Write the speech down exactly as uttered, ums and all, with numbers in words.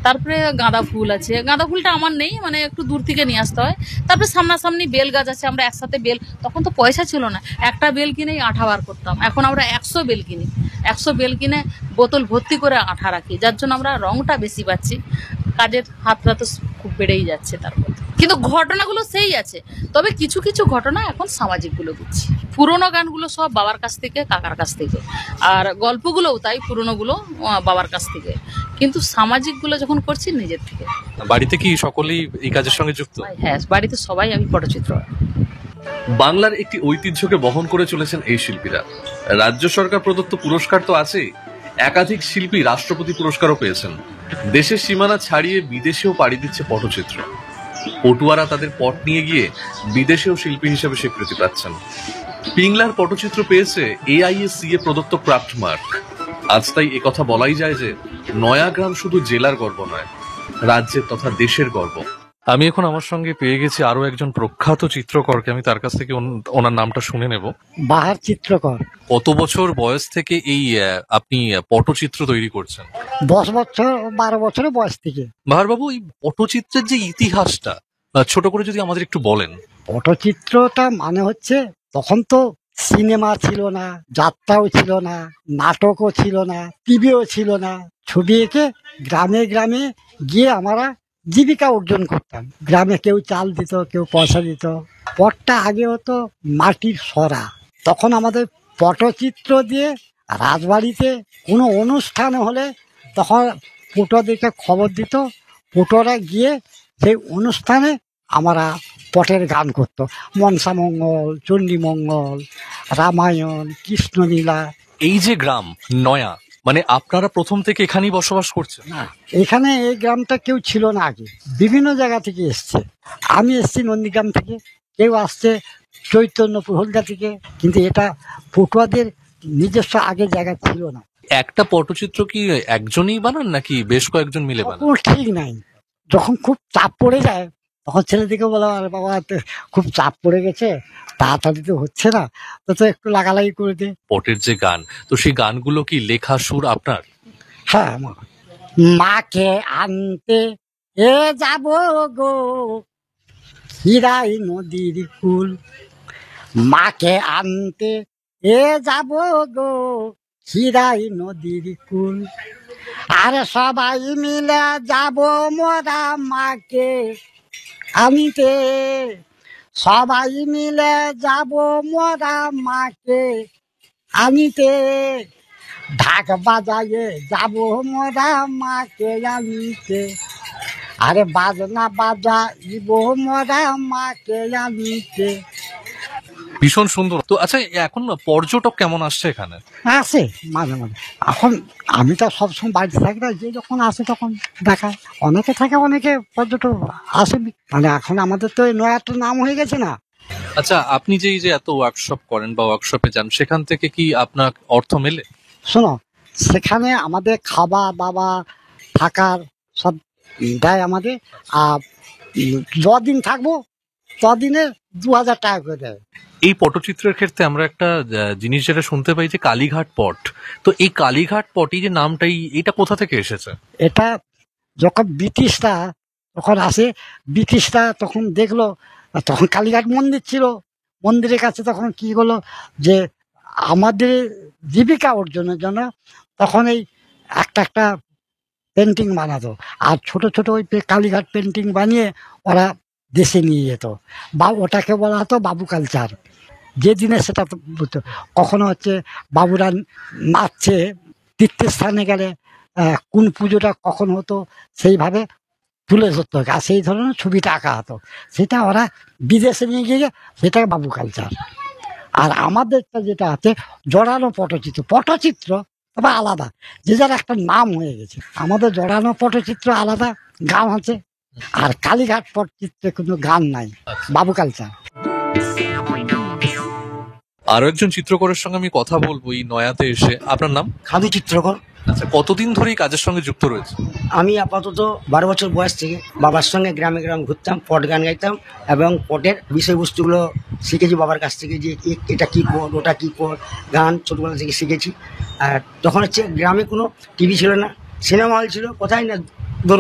তারপরে গাঁদা ফুল আছে, গাঁদা ফুলটা আমার নেই, মানে একটু দূর থেকে নিয়ে আসতে হয়। তারপরে সামনাসামনি বেল গাছ আছে, আমরা একসাথে বেল, তখন তো পয়সা ছিল না, একটা বেল কিনেই আঠা বার করতাম। এখন আমরা একশো বেল কিনি, একশো বেল কিনে বোতল ভর্তি করে আঠা রাখি, যার জন্য আমরা রংটা বেশি পাচ্ছি। কাজের হাতটা তো খুব বেড়েই যাচ্ছে তার মধ্যে, কিন্তু ঘটনাগুলো সেই আছে। তবে কিছু কিছু ঘটনা এখন সামাজিকগুলো দিচ্ছি। পুরোনো গানগুলো সব বাবার কাছ থেকে, কাকার কাছ থেকে, আর গল্পগুলোও তাই, পুরোনোগুলো বাবার কাছ থেকে, কিন্তু সামাজিকগুলো যখন করছি নিজের থেকে। বাড়িতে কি সকলেই এই কাজের সঙ্গে যুক্ত? হ্যাঁ, বাড়িতে সবাই আমি পটচিত্র। বাংলার একটি ঐতিহ্যকে বহন করে চলেছেন এই শিল্পীরা। রাজ্য সরকার প্রদত্ত পুরস্কার তো আছে, একাধিক শিল্পী রাষ্ট্রপতি পুরস্কারও পেয়েছেন। দেশের সীমানা ছাড়িয়ে বিদেশেও পাড়ি দিচ্ছে পটচিত্র। পটুয়ারা তাদের পট নিয়ে গিয়ে বিদেশেও শিল্পী হিসেবে স্বীকৃতি পাচ্ছেন। পিংলার পটচিত্র পেয়েছে এআইএসসিএ প্রদত্ত ক্রাফট মার্ক। আজ তাই একথা বলাই যায় যে নয়াগ্রাম শুধু জেলার গর্ব নয়, রাজ্যের তথা দেশের গর্ব। আমি এখন আমার সঙ্গে পেয়ে গেছি আরো একজন প্রখ্যাত চিত্রকরকে, আমি তার কাছ থেকে ওনার নামটা শুনে নেব। বাহার চিত্রকর। কত বছর বয়স থেকে এই আপনি পটচিত্র তৈরি করছেন? দশ বছর বারো বছরের বয়স থেকে। বাহার বাবু, এই পটচিত্রের যে ইতিহাসটা ছোট করে যদি আমাদের একটু বলেন। পটচিত্রটা মানে হচ্ছে, তখন তো সিনেমা ছিল না, যাত্রাও ছিল না, নাটকও ছিল না, টিভিও ছিল না। ছবি এঁকে গ্রামে গ্রামে গিয়ে আমরা জীবিকা অর্জন করতাম। গ্রামে কেউ চাল দিত, কেউ পয়সা দিত। পটটা আগে হতো মাটির সরা। তখন আমাদের পটচিত্র দিয়ে রাজবাড়িতে কোনো অনুষ্ঠান হলে তখন পুটোদেরকে খবর দিত, পুটোরা গিয়ে সেই অনুষ্ঠানে আমরা পটের গান করতো। মনসামঙ্গল, চণ্ডীমঙ্গল, রামায়ণ, কৃষ্ণলীলা। এই যে গ্রাম নয়া, মানে আপনারা প্রথম থেকে এখানেই বসবাস করছেন? না, এখানে এই গ্রামটা কেউ ছিল না আগে, বিভিন্ন জায়গা থেকে এসছে। আমি এসছি নন্দীগ্রাম থেকে, কেউ আসছে চৈতন্যপুর হলদা থেকে, কিন্তু এটা পটুয়াদের নিজস্ব আগে জায়গা ছিল না। একটা পটচিত্র কি একজনই বানান নাকি বেশ কয়েকজন মিলে বানান? কোনো ঠিক নাই। যখন খুব চাপ পড়ে যায় তখন ছেলেদিকে বলা, আরে বাবা খুব চাপ পড়ে গেছে, তাড়াতাড়ি তো হচ্ছে না, তো তো একটু লাগালাগি করে দে। পটের যে গান, তো সেই গানগুলো কি লেখা সুর আপনার? হ্যাঁ, আমার মাকে আনতে এ যাব গো হীরাই নদীর কুল, মাকে আনতে এ যাব গো হীরাই নদীর কুল, আর সবাই মিলে যাব মোরা মাকে আনিতে, সবাই মিলে যাব মোরা মাকে আনিতে, ঢাক বাজায়ে যাব মোরা মাকে আনিতে, আরে বাজনা বাজা ইব মোরা মাকে আনিতে। ভীষণ সুন্দর। তো আচ্ছা, এখন পর্যটক কেমন আসছে এখানে? আসে মাঝে মাঝে। এখন আমি তো সবসময় বাড়িতে থাকি না, যে যখন আসে তখন দেখায়। অনেকে থাকে, অনেকে পর্যটক আসে। মানে এখন আমাদের তো এই নয়াটার নাম হয়ে গেছে না। আচ্ছা, আপনি যে এই যে এত ওয়ার্কশপ করেন বা ওয়ার্কশপে যান, সেখান থেকে কি আপনার অর্থ মেলে? শোনো, সেখানে আমাদের খাওয়া দাওয়া থাকার সব দেয় আমাদের। আর যদিন থাকবো তদিনে দু হাজার টাকা করে দেয়। এই পটচিত্রের ক্ষেত্রে আমরা একটা জিনিস যেটা শুনতে পাই যে কালীঘাট পট, তো এই কালীঘাট পটই যে নামটাই, এটা কোথা থেকে এসেছে? এটা যখন ব্রিটিশরা তখন আসে, ব্রিটিশরা তখন দেখলো, তখন কালীঘাট মন্দির ছিল, মন্দিরের কাছে তখন কি হলো যে আমাদের জীবিকা অর্জনের জন্য তখন এই একটা একটা পেন্টিং বানাতো, আর ছোট ছোট ওই কালীঘাট পেন্টিং বানিয়ে ওরা দেশে নিয়ে যেত, বা ওটাকে বলা হতো বাবু কালচার। যে দিনে সেটা বুঝতো, কখনো হচ্ছে বাবুরা নাচছে তীর্থস্থানে গেলে, কোন পুজোটা কখন হতো সেইভাবে তুলে ধরতে হবে, আর সেই ধরনের ছবিটা আঁকা হতো, সেটা ওরা বিদেশে নিয়ে গিয়ে সেটাকে বাবু কালচার। আর আমাদেরটা যেটা আছে জড়ানো পটচিত্র, পটচিত্র তবে আলাদা, যে যার একটা নাম হয়ে গেছে। আমাদের জড়ানো পটচিত্র আলাদা, গান আছে, আর কালীঘাট পটচিত্রে কোনো গান নাই, বাবু কালচার। আরো একজন চিত্রকরের সঙ্গে আমি কথা বলবো এই নয়াতে এসে। আপনার নাম? খাদু চিত্রকর। আচ্ছা, কতদিন ধরে এই কাজের সঙ্গে যুক্ত রয়েছে? আমি আপাতত বারো বছর বয়স থেকে বাবার সঙ্গে গ্রামে গ্রাম ঘুরতাম, পট গান গাইতাম এবং পটের বিষয়বস্তুগুলো শিখেছি বাবার কাছ থেকে, যে এটা কী পট, ওটা কী পট, গান ছোটোবেলা থেকে শিখেছি। আর তখন হচ্ছে গ্রামে কোনো টিভি ছিল না, সিনেমা হল ছিল কোথায় না,